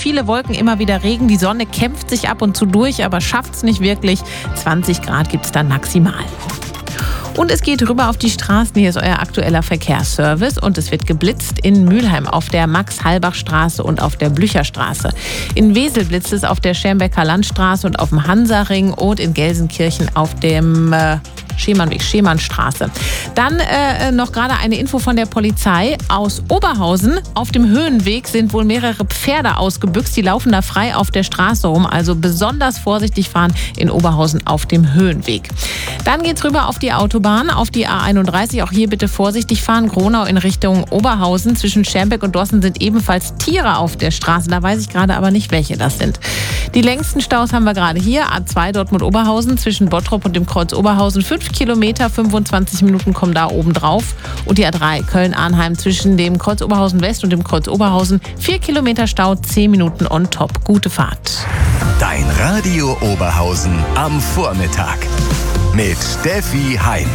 viele Wolken, immer wieder Regen. Die Sonne kämpft sich ab und zu durch, aber schafft es nicht wirklich. 20 Grad gibt es dann maximal. Und es geht rüber auf die Straßen. Hier ist euer aktueller Verkehrsservice. Und es wird geblitzt in Mülheim auf der Max-Halbach-Straße und auf der Blücherstraße. In Wesel blitzt es auf der Schermbecker Landstraße und auf dem Hansaring und in Gelsenkirchen auf dem Schemannweg, Schemannstraße. Dann noch gerade eine Info von der Polizei aus Oberhausen. Auf dem Höhenweg sind wohl mehrere Pferde ausgebüxt. Die laufen da frei auf der Straße rum. Also besonders vorsichtig fahren in Oberhausen auf dem Höhenweg. Dann geht's rüber auf die Autobahn, auf die A31. Auch hier bitte vorsichtig fahren. Gronau in Richtung Oberhausen. Zwischen Schermbeck und Dossen sind ebenfalls Tiere auf der Straße. Da weiß ich gerade aber nicht, welche das sind. Die längsten Staus haben wir gerade hier. A2 Dortmund-Oberhausen zwischen Bottrop und dem Kreuz Oberhausen. 5 Kilometer, 25 Minuten kommen da oben drauf. Und die A3 Köln-Arnheim zwischen dem Kreuz Oberhausen West und dem Kreuz Oberhausen. 4 Kilometer Stau, 10 Minuten on top. Gute Fahrt. Dein Radio Oberhausen am Vormittag mit Steffi Heim.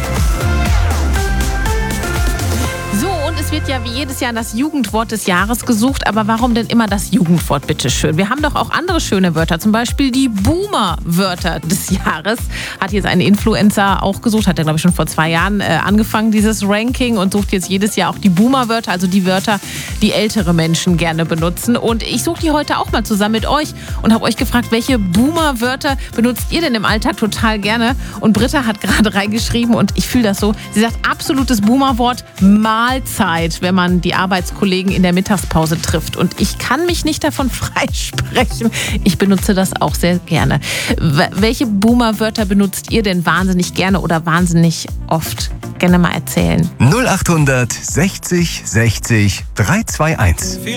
So, und es wird ja wie jedes Jahr das Jugendwort des Jahres gesucht. Aber warum denn immer das Jugendwort, bitteschön? Wir haben doch auch andere schöne Wörter. Zum Beispiel die Boomer-Wörter des Jahres. Hat jetzt ein Influencer auch gesucht. Hat er, glaube ich, schon vor 2 Jahren angefangen, dieses Ranking. Und sucht jetzt jedes Jahr auch die Boomer-Wörter. Also die Wörter, die ältere Menschen gerne benutzen. Und ich suche die heute auch mal zusammen mit euch. Und habe euch gefragt, welche Boomer-Wörter benutzt ihr denn im Alltag total gerne? Und Britta hat gerade reingeschrieben. Und ich fühle das so. Sie sagt, absolutes Boomer-Wort, Mahlzeit, wenn man die Arbeitskollegen in der Mittagspause trifft. Und ich kann mich nicht davon freisprechen. Ich benutze das auch sehr gerne. Welche Boomer-Wörter benutzt ihr denn wahnsinnig gerne oder wahnsinnig oft? Gerne mal erzählen. 0800 60 60 321.